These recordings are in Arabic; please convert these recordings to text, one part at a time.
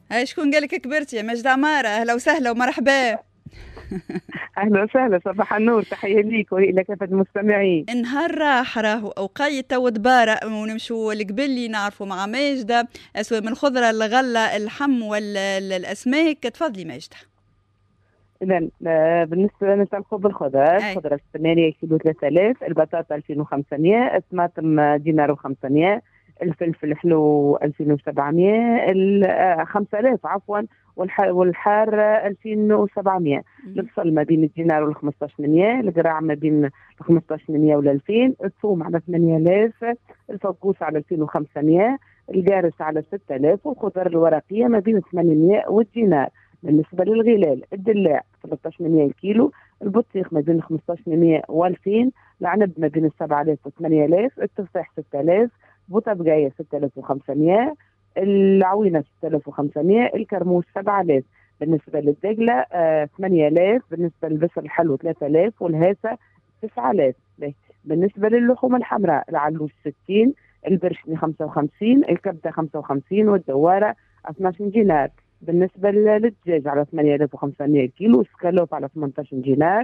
هاي شكون قالك كبرتي يا مجد عمارة؟ أهلا وسهلا ومرحبا. اهلا وسهلا، صباح النور، تحيه ليك والى كافه المستمعين. نهار راح راهو أوقيت تو دبارة ونمشوا لقبلي نعرفوا مع ماجدة أسوأ من الخضرة الغلة اللحم والأسماك. تفضلي ماجدة. اذا بالنسبه نتعلقوا بالخضار، أي. الخضره السنانيه كيلو 3000، البطاطا 2500، الطماطم دينار و500، الفلفل الحلو 2700، 5000 عفوا، والحار 2700. البصل ما بين الدينار وال 1500، القراع ما بين ال 1500 وال 2000، الثوم على 8000، الفقوس على 2500، القارص على 6000، والخضر الورقيه ما بين 800 والدينار. بالنسبة للغلال، الدلاع 1300 الكيلو، البطيخ ما بين 1500 و2000، العنب ما بين 7000 و 8000، التفاح 6000، بوطه 6500، العوينة 6500، الكرموس 7000. بالنسبة للدجلة 8000، بالنسبة للبصل الحلو 3000، والهاسة 9000. بالنسبة للحوم الحمراء، العلوش 60، البرشمي 55، الكبدة 55، والدوارة 12 دينار. بالنسبة للدجاج على 8500 كيلو، السكالوب على 18 دينار،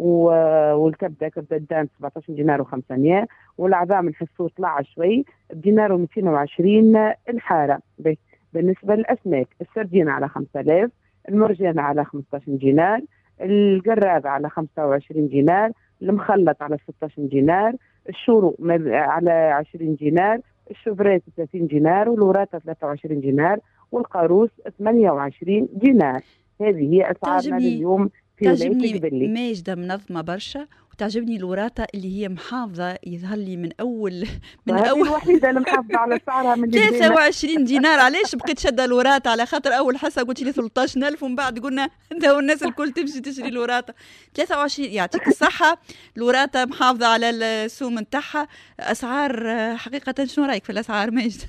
والكبدة كبدة الدان 17 دينار و500، والعظام نحسوه طلع شوي بدينار و220 الحارة. بالنسبة للأسماك، السردين على 5000، المرجان على 15 دينار، القراد على 25 دينار، المخلط على 16 دينار، الشورو على 20 دينار، الشوفريت 30 دينار، والوراثة 23 دينار، والقاروس 28 دينار. هذه هي أسعارنا تعجبني لليوم في ولاية تعجبني قبلي. ماجدة منظمة برشا، وتعجبني الوراثة اللي هي محافظة، يظهر لي من أول من وهذه أول الوحيدة اللي محافظة على سعرها من اللي بدينا. 23 دينار. علاش بقيت شادة الوراثة؟ على خاطر أول حصة قلت لي 13000، ومن بعد قلنا ده الناس الكل تمشي تشري الوراثة. 23 يعطيك الصحة. الوراثة محافظة على السوم نتاعها. أسعار حقيقة شنو رأيك في الأسعار ماجدة؟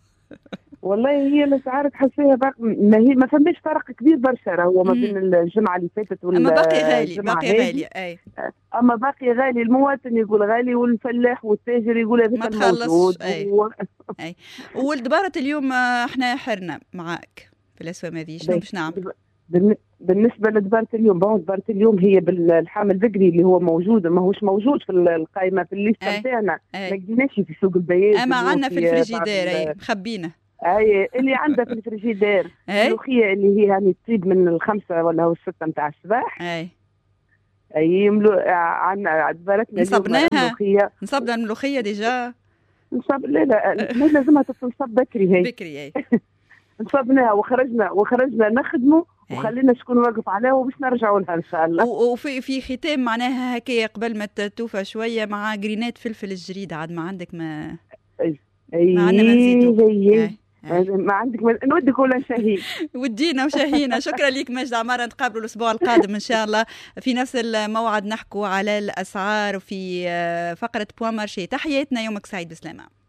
والله هي الاسعار تحسيها ما فماش فرق كبير برشا راهو ما بين الجمعه اللي فاتت أما باقي غالي، والجمعه باقي هذه. غالي. أي اما باقي غالي، المواطن يقول غالي، والفلاح والتاجر يقول ما هذاك تخلصش. الموجود أي ولدبارة اليوم احنا حرنا معاك في الأسواق هذه، شنو باش نعمل؟ بالنسبه لدبارة اليوم، دبارة اليوم هي بالحامل البقري اللي هو موجود، ماهوش موجود في القائمه في الليسته نتاعنا. ما لقيناش في سوق البياض، اما عندنا في الفريجيدير. بعض اي مخبينا. اي اللي عندها في الفريجيدير. اي الملوخيه اللي هي يعني تزيد من الخمسه ولا هو السته نتاع الصباح. اي اي عندنا دبرتنا اليوم نصبناها. ملوخيه. نصبنا الملوخيه ديجا. نصب لا ما لازمها تنصب بكري هي. بكري. اي نصبناها وخرجنا نخدموا، وخلينا شكون واقف عليها وباش نرجعوا لها ان شاء الله. وفي ختام معناها هكايا قبل ما توفى شويه مع جرينات فلفل الجريد، عاد ما عندك ما ما عندنا ما نزيدوك. ما عندك نودك ولا شهي. ودينا وشهينا. شكرا لك مجد عمارة، نتقابلوا الأسبوع القادم إن شاء الله في نفس الموعد، نحكوا على الأسعار في فقرة بوان مارشي. تحياتنا، يومك سعيد، بسلامة.